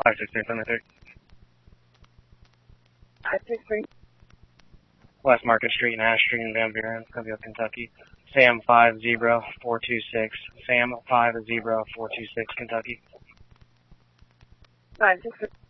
56373. 563. West Market Street and Ash Street in Van Buren, Columbia, Kentucky. Sam 5 Zebra 426. Sam 5 Zebra 426, Kentucky. 563.